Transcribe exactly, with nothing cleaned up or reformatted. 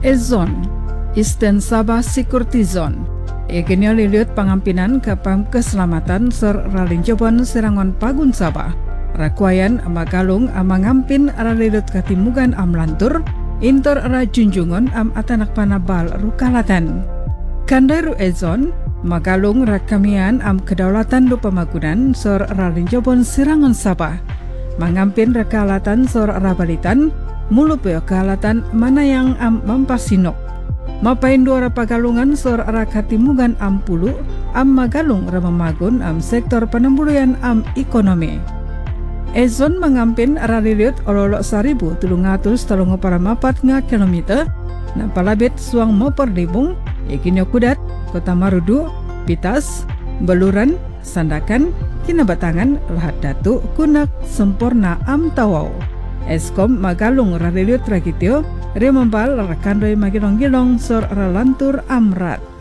Ezon Eastern Sabah Security Zone Ekenyo liliut pangampinan kapam keselamatan ser ralinjobon serangon pagun Sabah Rakuayan amagalung amangampin ralilut katimugan am lantur intor rajunjungon am atanak panabal rukalatan Kandairu Ezon magalung rakamian am kedaulatan lupa magunan ser ralinjobon serangon Sabah mangampin rekalatan sor rabalitan mulu peo kalatan mana yang am mampasinok mapain dua pagalungan sor rakatimugan am pulu am magalung ramamagun am sektor penembuluyan am ekonomi Ezon mengampin raliliut ololok saribu tulung atus talungo para mapat nga kilometer na palabit suang moperdibung ikinyo kudat kota Marudu Pitas Beluran Sandakan Kinabatangan lahat datu kunak sempurna am tawau Eskom magalung raliliut rakityo remambal rakandoy magilong-gilong sor ralantur amrat